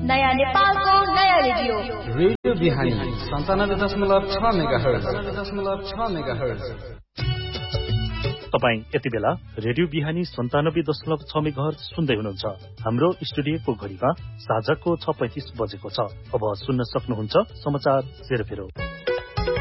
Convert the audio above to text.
नयाँ नेपालको नयाँ रेडियो रेडियो बिहानी 97.6 मेगाहर्ज। तपाईँ यति बेला रेडियो बिहानी 97.6 मेगाहर्ज सुन्दै हुनुहुन्छ। हाम्रो स्टुडियोको घडीमा साँझको 6:35 बजेको छ। अब सुन्न सक्नुहुन्छ समाचार सेरोफेरो।